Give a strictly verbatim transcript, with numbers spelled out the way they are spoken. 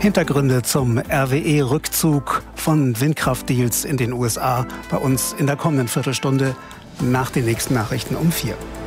Hintergründe zum R W E-Rückzug von Windkraftdeals in den U S A bei uns in der kommenden Viertelstunde nach den nächsten Nachrichten um vier.